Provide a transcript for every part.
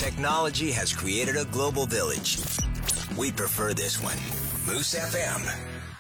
Technology has created a global village. We prefer this one. Moose FM.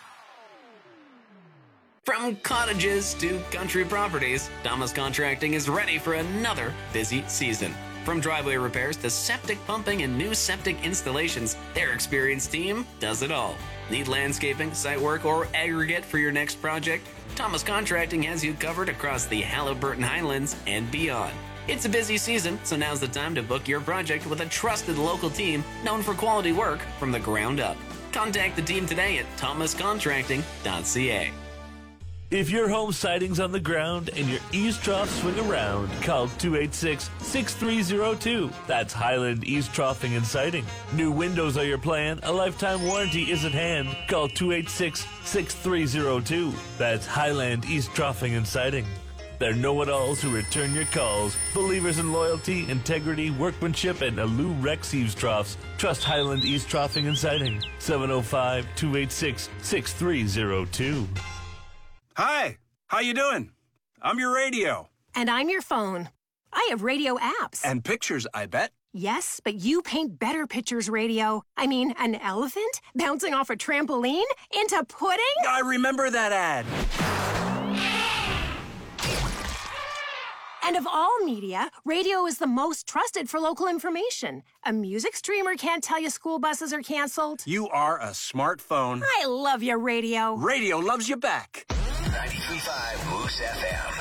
From cottages to country properties, Thomas Contracting is ready for another busy season. From driveway repairs to septic pumping and new septic installations, their experienced team does it all. Need landscaping, site work, or aggregate for your next project? Thomas Contracting has you covered across the Halliburton Highlands and beyond. It's a busy season, so now's the time to book your project with a trusted local team known for quality work from the ground up. Contact the team today at thomascontracting.ca. If your home siding's on the ground and your eaves troughs swing around, call 286-6302. That's Highland Eaves Troughing and Siding. New windows are your plan. A lifetime warranty is at hand. Call 286-6302. That's Highland Eaves Troughing and Siding. They're know-it-alls who return your calls. Believers in loyalty, integrity, workmanship, and Alou Rex Eaves Troughs. Trust Highland Eaves Troughing and Siding. 705-286-6302. Hi, how you doing? I'm your radio. And I'm your phone. I have radio apps. And pictures, I bet. Yes, but you paint better pictures, radio. I mean, an elephant bouncing off a trampoline into pudding? I remember that ad. And of all media, radio is the most trusted for local information. A music streamer can't tell you school buses are canceled. You are a smartphone. I love your radio. Radio loves you back. 93.5 Moose FM.